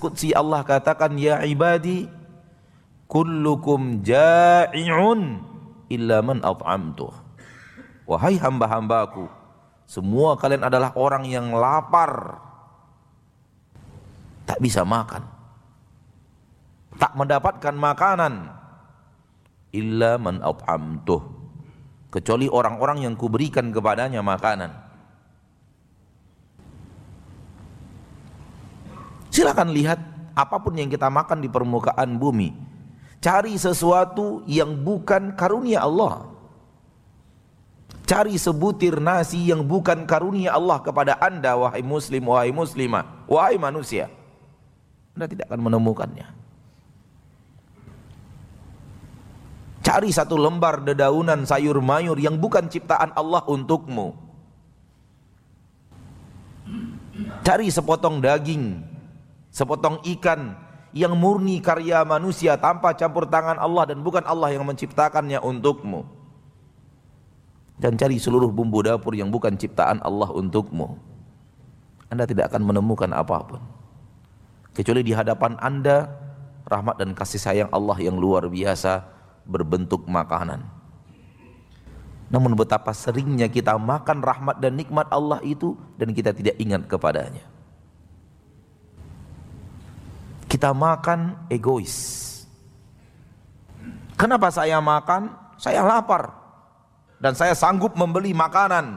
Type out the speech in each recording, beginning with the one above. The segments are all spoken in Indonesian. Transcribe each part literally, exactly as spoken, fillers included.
qudsi Allah katakan, ya ibadi kullukum ja'i'un illa man at'amtuh. Wahai hamba-hambaku, semua kalian adalah orang yang lapar, tak bisa makan, tak mendapatkan makanan, illa man at'amtuh, kecuali orang-orang yang kuberikan kepadanya makanan. Silakan lihat apapun yang kita makan di permukaan bumi, cari sesuatu yang bukan karunia Allah. Cari sebutir nasi yang bukan karunia Allah kepada Anda, wahai muslim, wahai muslimah, wahai manusia. Anda tidak akan menemukannya. Cari satu lembar dedaunan sayur mayur yang bukan ciptaan Allah untukmu. Cari sepotong daging, sepotong ikan yang murni karya manusia tanpa campur tangan Allah dan bukan Allah yang menciptakannya untukmu. Dan cari seluruh bumbu dapur yang bukan ciptaan Allah untukmu. Anda tidak akan menemukan apapun, kecuali di hadapan Anda rahmat dan kasih sayang Allah yang luar biasa berbentuk makanan. Namun betapa seringnya kita makan rahmat dan nikmat Allah itu dan kita tidak ingat kepadanya. Kita makan egois. Kenapa saya makan? Saya lapar dan saya sanggup membeli makanan.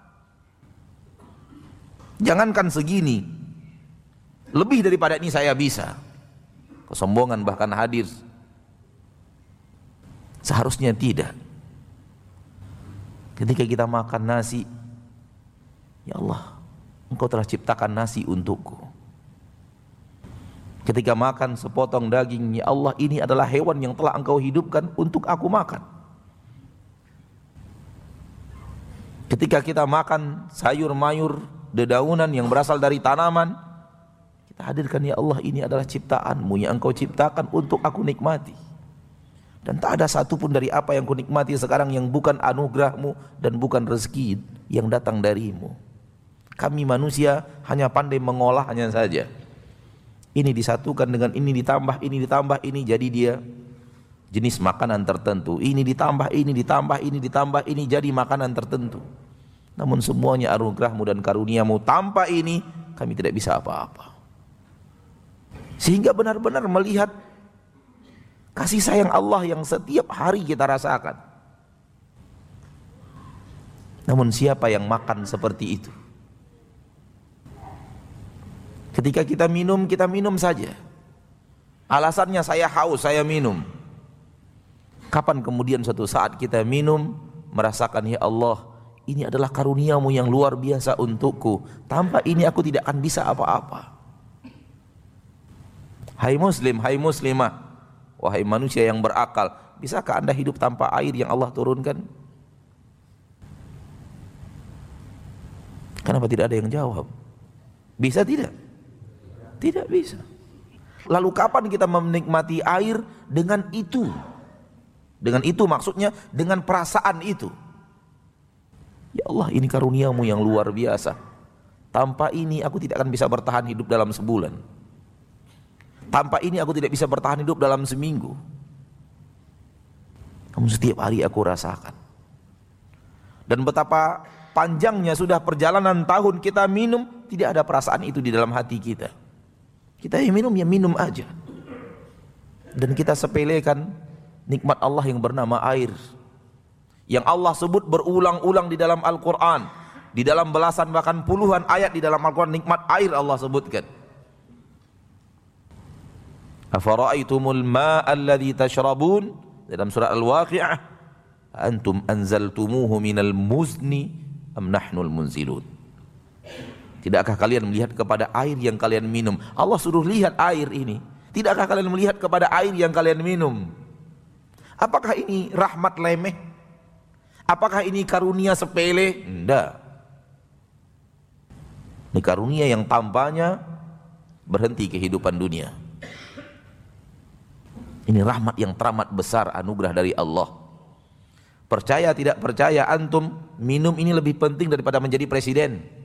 Jangankan segini, lebih daripada ini saya bisa. Kesombongan bahkan hadir. Seharusnya tidak. Ketika kita makan nasi, ya Allah, Engkau telah ciptakan nasi untukku. Ketika makan sepotong daging, ya Allah, ini adalah hewan yang telah Engkau hidupkan untuk aku makan. Ketika kita makan sayur mayur, dedaunan yang berasal dari tanaman, kita hadirkan, ya Allah, ini adalah ciptaanmu yang Engkau ciptakan untuk aku nikmati. Dan tak ada satupun dari apa yang ku nikmati sekarang yang bukan anugerahmu dan bukan rezeki yang datang darimu. Kami manusia hanya pandai mengolahnya saja. Ini disatukan dengan ini ditambah, ini ditambah, ini jadi dia jenis makanan tertentu. Ini ditambah, ini ditambah, ini ditambah, ini jadi makanan tertentu. Namun semuanya anugerahmu dan karuniamu. Tanpa ini kami tidak bisa apa-apa. Sehingga benar-benar melihat kasih sayang Allah yang setiap hari kita rasakan. Namun siapa yang makan seperti itu? Ketika kita minum, kita minum saja. Alasannya saya haus, saya minum. Kapan kemudian suatu saat kita minum, merasakan, ya Allah, ini adalah karuniamu yang luar biasa untukku. Tanpa ini aku tidak akan bisa apa-apa. Hai muslim, hai muslimah, wahai manusia yang berakal, bisakah anda hidup tanpa air yang Allah turunkan? Kenapa tidak ada yang jawab? Bisa tidak? Tidak bisa. Lalu kapan kita menikmati air dengan itu? Dengan itu maksudnya dengan perasaan itu. Ya Allah, ini karuniamu yang luar biasa. Tanpa ini aku tidak akan bisa bertahan hidup dalam sebulan. Tanpa ini aku tidak bisa bertahan hidup dalam seminggu. Namun setiap hari aku rasakan. Dan betapa panjangnya sudah perjalanan tahun kita minum, tidak ada perasaan itu di dalam hati kita. Kita yang minum, ya minum aja. Dan kita sepelekan nikmat Allah yang bernama air, yang Allah sebut berulang-ulang di dalam Al-Quran. Di dalam belasan bahkan puluhan ayat di dalam Al-Quran, nikmat air Allah sebutkan. Afara'aitumul ma'a alladhi tashrabun, dalam surah Al-Waqi'ah, antum anzaltumuhu minal muzni am nahnul munzilun. Tidakkah kalian melihat kepada air yang kalian minum? Allah suruh lihat air ini. Tidakkah kalian melihat kepada air yang kalian minum? Apakah ini rahmat lemeh? Apakah ini karunia sepele? Tidak. Ini karunia yang tanpanya berhenti kehidupan dunia. Ini rahmat yang teramat besar, anugerah dari Allah. Percaya tidak percaya antum, minum ini lebih penting daripada menjadi presiden.